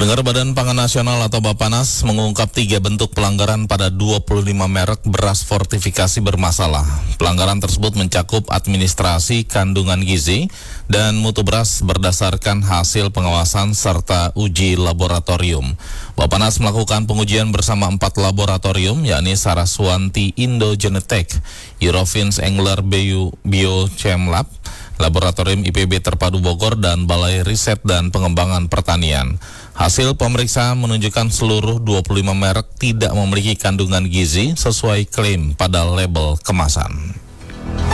Pendengar, Badan Pangan Nasional atau Bappenas mengungkap 3 bentuk pelanggaran pada 25 merek beras fortifikasi bermasalah. Pelanggaran tersebut mencakup administrasi kandungan gizi dan mutu beras berdasarkan hasil pengawasan serta uji laboratorium. Bappenas melakukan pengujian bersama 4 laboratorium, yakni Saraswanti Indo Genetek, Eurofins Engler Biochem Lab, Laboratorium IPB Terpadu Bogor, dan Balai Riset dan Pengembangan Pertanian. Hasil pemeriksaan menunjukkan seluruh 25 merek tidak memiliki kandungan gizi sesuai klaim pada label kemasan.